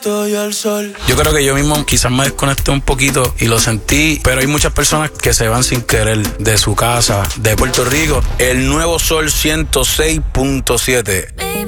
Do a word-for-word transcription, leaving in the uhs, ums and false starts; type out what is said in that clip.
estoy al sol. Yo creo que yo mismo quizás me desconecté un poquito y lo sentí, pero hay muchas personas que se van sin querer de su casa, de Puerto Rico. El nuevo Sol ciento seis punto siete.